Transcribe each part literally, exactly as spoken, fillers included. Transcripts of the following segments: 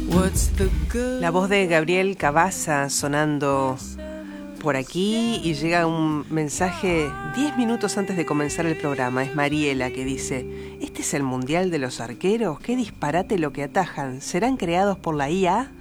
La voz de Gabriel Cabaza sonando por aquí y llega un mensaje diez minutos antes de comenzar el programa. Es Mariela que dice: ¿este es el mundial de los arqueros? ¡Qué disparate lo que atajan! ¿Serán creados por la I A?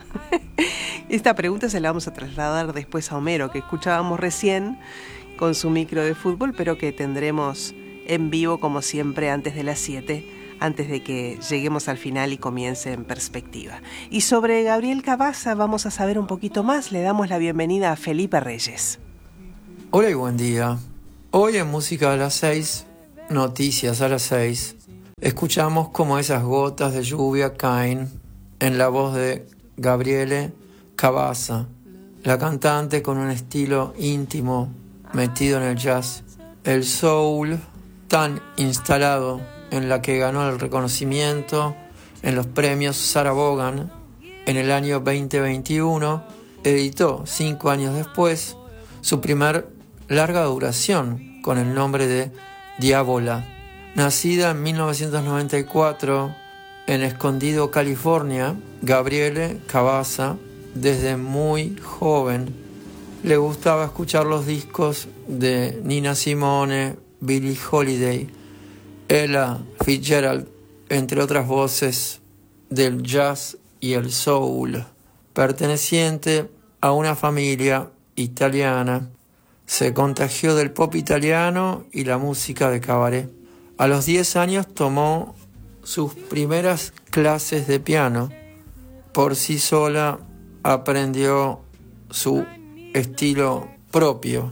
Esta pregunta se la vamos a trasladar después a Homero, que escuchábamos recién con su micro de fútbol, pero que tendremos en vivo como siempre antes de las siete, antes de que lleguemos al final y comience En Perspectiva. Y sobre Gabriel Cabaza vamos a saber un poquito más. Le damos la bienvenida a Felipe Reyes. Hola y buen día. Hoy en Música a las seis, Noticias a las seis, escuchamos como esas gotas de lluvia caen en la voz de Gabriele Cabaza, la cantante con un estilo íntimo metido en el jazz, el soul tan instalado en la que ganó el reconocimiento en los premios Sarah Vaughan en el año veinte veintiuno, editó cinco años después su primer larga duración con el nombre de Diabola. Nacida en mil novecientos noventa y cuatro en Escondido, California, Gabriele Cabaza desde muy joven le gustaba escuchar los discos de Nina Simone, Billie Holiday, Ella Fitzgerald, entre otras voces del jazz y el soul. Perteneciente a una familia italiana, se contagió del pop italiano y la música de cabaret. A los diez años tomó sus primeras clases de piano. Por sí sola aprendió su estilo propio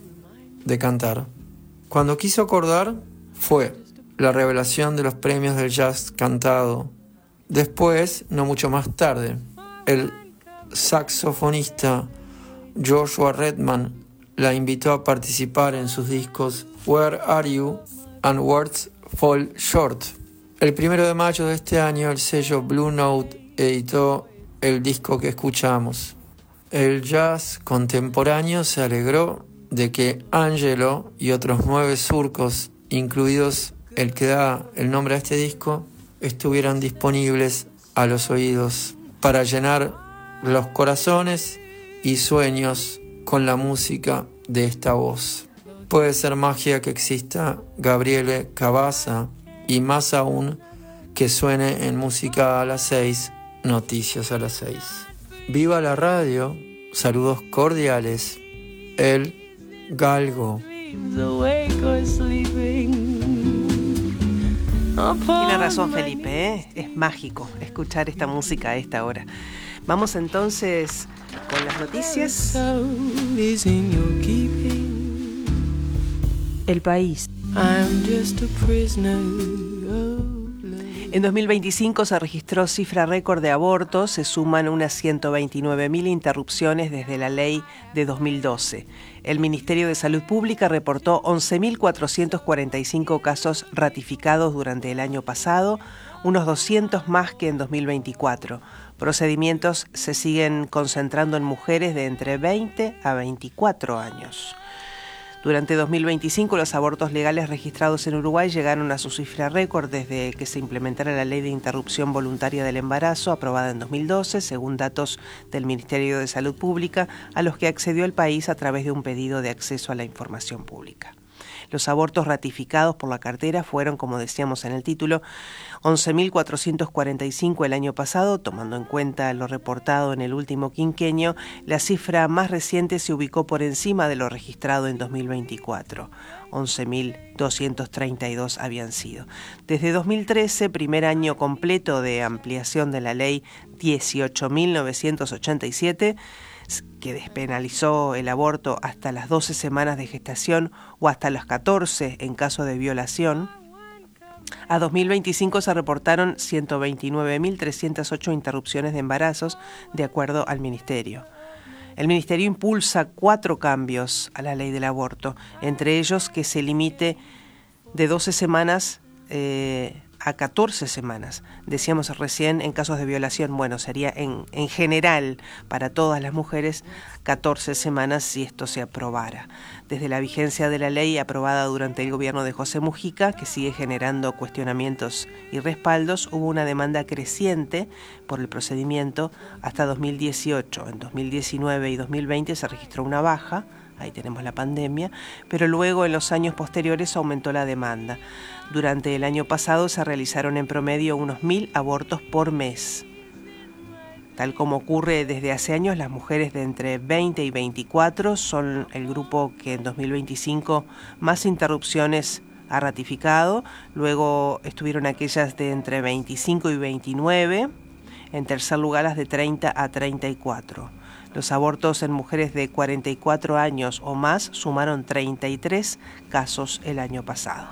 de cantar. Cuando quiso acordar, fue la revelación de los premios del jazz cantado. Después, no mucho más tarde, el saxofonista Joshua Redman la invitó a participar en sus discos Where Are You and Words Fall Short. El primero de mayo de este año, el sello Blue Note editó el disco que escuchamos. El jazz contemporáneo se alegró de que Angelo y otros nueve surcos, incluidos el que da el nombre a este disco, estuvieran disponibles a los oídos para llenar los corazones y sueños con la música de esta voz. Puede ser magia que exista Gabriele Cabaza y más aún que suene en Música a las seis, Noticias a las seis. ¡Viva la radio! Saludos cordiales. El Galgo. Tiene razón Felipe, ¿eh? Es mágico escuchar esta música a esta hora. Vamos entonces con las noticias. El País. En dos mil veinticinco se registró cifra récord de abortos, se suman unas ciento veintinueve mil interrupciones desde la ley de dos mil doce. El Ministerio de Salud Pública reportó once mil cuatrocientos cuarenta y cinco casos ratificados durante el año pasado, unos doscientos más que en dos mil veinticuatro. Procedimientos se siguen concentrando en mujeres de entre veinte a veinticuatro años. Durante dos mil veinticinco, los abortos legales registrados en Uruguay llegaron a su cifra récord desde que se implementara la Ley de Interrupción Voluntaria del Embarazo, aprobada en dos mil doce, según datos del Ministerio de Salud Pública, a los que accedió el país a través de un pedido de acceso a la información pública. Los abortos ratificados por la cartera fueron, como decíamos en el título, once mil cuatrocientos cuarenta y cinco el año pasado. Tomando en cuenta lo reportado en el último quinquenio, la cifra más reciente se ubicó por encima de lo registrado en dos mil veinticuatro. once mil doscientos treinta y dos habían sido. Desde dos mil trece, primer año completo de ampliación de la ley dieciocho mil novecientos ochenta y siete, que despenalizó el aborto hasta las doce semanas de gestación o hasta las catorce en caso de violación, a dos mil veinticinco se reportaron ciento veintinueve mil trescientas ocho interrupciones de embarazos, de acuerdo al Ministerio. El Ministerio impulsa cuatro cambios a la ley del aborto, entre ellos que se limite de doce semanas eh, a catorce semanas. Decíamos recién en casos de violación, bueno, sería en, en general para todas las mujeres catorce semanas si esto se aprobara. Desde la vigencia de la ley aprobada durante el gobierno de José Mujica, que sigue generando cuestionamientos y respaldos, hubo una demanda creciente por el procedimiento hasta dos mil dieciocho. En dos mil diecinueve y dos mil veinte se registró una baja, ahí tenemos la pandemia, pero luego en los años posteriores aumentó la demanda. Durante el año pasado se realizaron en promedio unos mil abortos por mes. Tal como ocurre desde hace años, las mujeres de entre veinte y veinticuatro son el grupo que en dos mil veinticinco más interrupciones ha ratificado. Luego estuvieron aquellas de entre veinticinco y veintinueve. En tercer lugar, las de treinta a treinta y cuatro. Los abortos en mujeres de cuarenta y cuatro años o más sumaron treinta y tres casos el año pasado.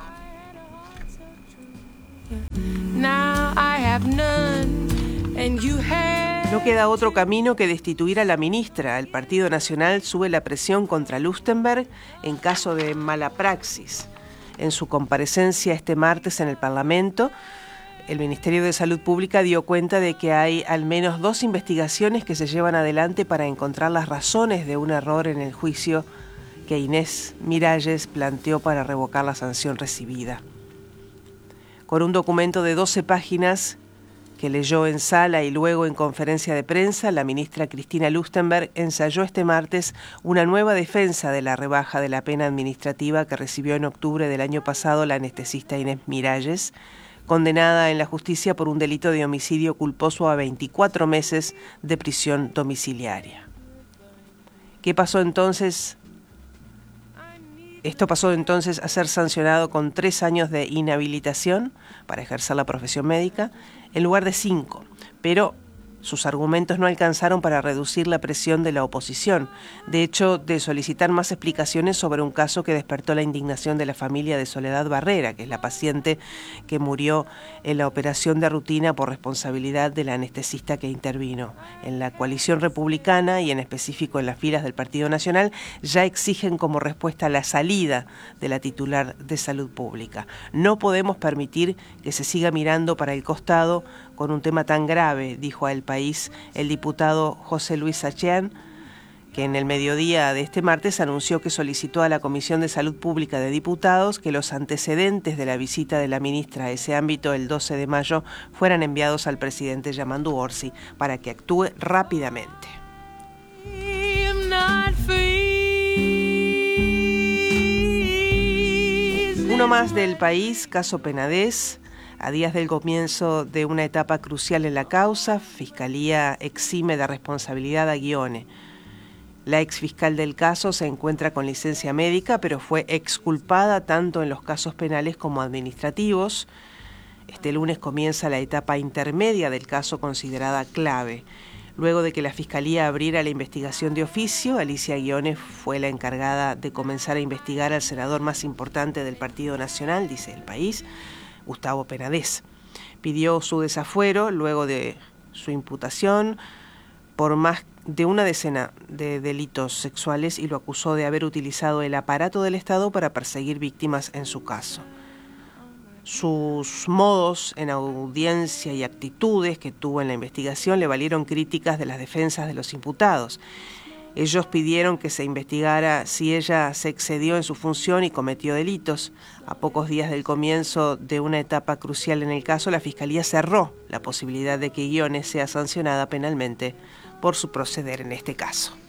Now I have none, and you have... No queda otro camino que destituir a la ministra. El Partido Nacional sube la presión contra Lustenberg en caso de mala praxis. En su comparecencia este martes en el Parlamento, el Ministerio de Salud Pública dio cuenta de que hay al menos dos investigaciones que se llevan adelante para encontrar las razones de un error en el juicio que Inés Miralles planteó para revocar la sanción recibida. Con un documento de doce páginas que leyó en sala y luego en conferencia de prensa, la ministra Cristina Lustenberg ensayó este martes una nueva defensa de la rebaja de la pena administrativa que recibió en octubre del año pasado la anestesista Inés Miralles, condenada en la justicia por un delito de homicidio culposo a veinticuatro meses de prisión domiciliaria. ¿Qué pasó entonces? Esto pasó entonces a ser sancionado con tres años de inhabilitación para ejercer la profesión médica, en lugar de cinco, pero sus argumentos no alcanzaron para reducir la presión de la oposición. De hecho, de solicitar más explicaciones sobre un caso que despertó la indignación de la familia de Soledad Barrera, que es la paciente que murió en la operación de rutina por responsabilidad de la anestesista que intervino. En la coalición republicana y en específico en las filas del Partido Nacional ya exigen como respuesta la salida de la titular de Salud Pública. No podemos permitir que se siga mirando para el costado con un tema tan grave, dijo a El País el diputado José Luis Sachán, que en el mediodía de este martes anunció que solicitó a la Comisión de Salud Pública de Diputados que los antecedentes de la visita de la ministra a ese ámbito el doce de mayo fueran enviados al presidente Yamandu Orsi para que actúe rápidamente. Uno más del País, caso Penades. A días del comienzo de una etapa crucial en la causa, Fiscalía exime de responsabilidad a Ghione. La exfiscal del caso se encuentra con licencia médica, pero fue exculpada tanto en los casos penales como administrativos. Este lunes comienza la etapa intermedia del caso considerada clave. Luego de que la Fiscalía abriera la investigación de oficio, Alicia Ghione fue la encargada de comenzar a investigar al senador más importante del Partido Nacional, dice El País, Gustavo Penades. Pidió su desafuero luego de su imputación por más de una decena de delitos sexuales y lo acusó de haber utilizado el aparato del Estado para perseguir víctimas en su caso. Sus modos en audiencia y actitudes que tuvo en la investigación le valieron críticas de las defensas de los imputados. Ellos pidieron que se investigara si ella se excedió en su función y cometió delitos. A pocos días del comienzo de una etapa crucial en el caso, la Fiscalía cerró la posibilidad de que Ghione sea sancionada penalmente por su proceder en este caso.